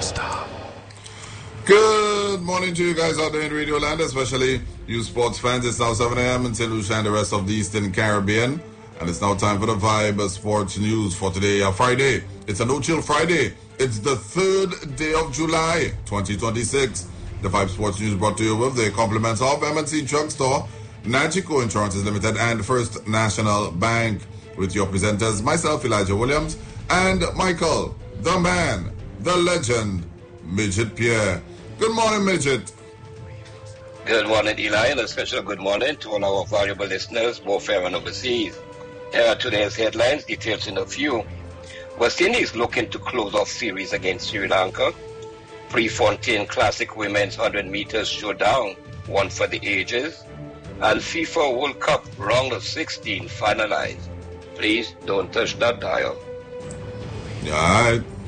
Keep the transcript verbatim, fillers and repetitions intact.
Rasta. Good morning to you guys out there in Radio Land, especially you sports fans. It's now seven a.m. in Saint Lucia and the rest of the Eastern Caribbean. And it's now time for the Vibe Sports News for today, uh, Friday. It's a no-chill Friday. It's the third day of July, twenty twenty-six. The Vibe Sports News brought to you with the compliments of M and C Drugstore, Nagico Insurances Limited, and First National Bank. With your presenters, myself, Elijah Williams, and Michael, the man, the legend, Midget Pierre. Good morning, Midget. Good morning, Eli, and a special good morning to all our valuable listeners, both here and overseas. Here are today's headlines, details in a few. West Indies looking to close off series against Sri Lanka. Prefontaine Classic Women's one hundred meters showdown, one for the ages. And FIFA World Cup round of sixteen finalized. Please don't touch that dial. All right.